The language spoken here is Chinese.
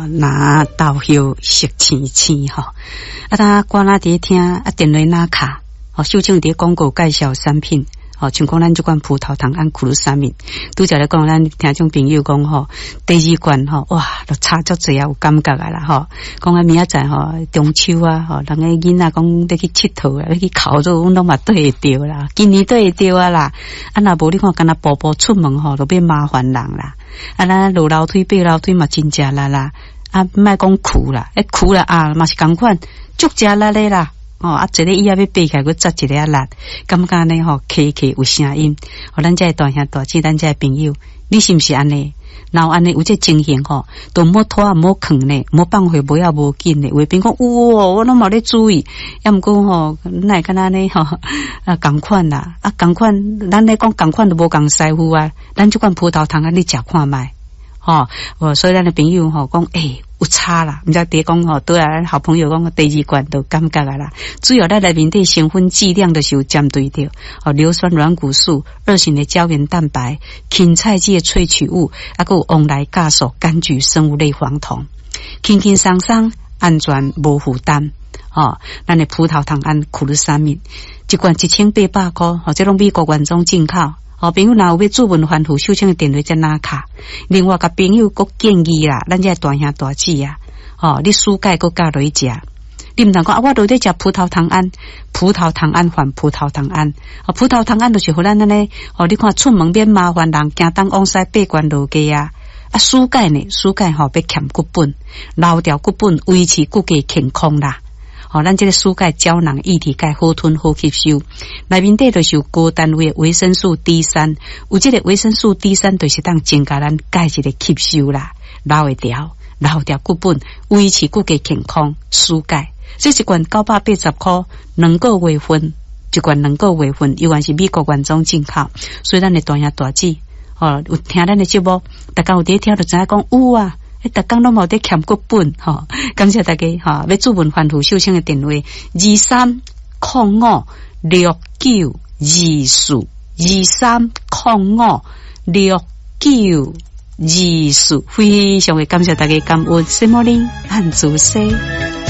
拿稻叶食青青吼，他歌仔伫听电话拿卡，秀清伫广告介绍产品。像讲咱这款葡萄糖胺苦鲁沙米，拄则咧讲咱听众朋友讲第二罐哇，都差足济啊，有感觉啊啦讲明仔载中秋啊人个囡仔讲要去佚佗啊，要去烤肉，阮拢嘛对会着啦，今年对会着啊啦，若无你看敢若步步出门都变麻烦人啦，咱落楼梯爬楼梯嘛真正啦，莫讲苦啦，苦啦嘛是同款，足食力的啦。一个椅仔要爬起来，佮扎一个力，感觉呢咳有声音。咱这大兄大姐，咱这朋友，你是不是安尼？然后安尼有这情形都莫拖莫扛呢，莫放回无要无紧呢。为边讲我拢冇咧注意，要毋过那会敢若呢共款啦，共款，咱咧讲共款都无共师傅啊。咱这款葡萄糖你食看卖，所以咱的朋友讲有差啦，毋知第讲对啊，好朋友讲第二罐都感觉啊啦。主要咱内面的成分剂量就是有针对着硫酸软骨素、2型的胶原蛋白、芹菜剂的萃取物，还有旺来酵素、柑橘生物类黄酮，轻轻松松，安全无负担。咱的葡萄糖胺苦鲁沙米一罐1800块，这拢美国原装进口。朋友若有要主文反复秀清的电话在哪卡？另外，甲朋友佫建议啦，咱这大兄大姐啊，你暑假佫加落去食，你毋通讲我都在食葡萄糖胺，葡萄糖胺换葡萄糖胺，葡萄糖胺就是互咱安尼，你看出门免麻烦人，行东往西爬关落街啊。暑假呢，要欠骨本，留掉骨本，维持骨骼健康啦。咱这个蔬钙胶囊液体钙好吞好吸收，内面底就是有高单位的维生素 D3， 有这个维生素 D3 就是当增加咱钙质的吸收啦，留掉骨本，维持骨骼健康。蔬钙这一罐980块，2个月份，一罐2个月份，又还是美国原装进口，所以咱的大兄大姐，有听咱的节目，大家有伫听就知影讲有啊。逐工拢无得欠骨本感谢大家要主文反复秀清的电话23056924，23056924，非常的感谢大家感恩，什么呢？按主西。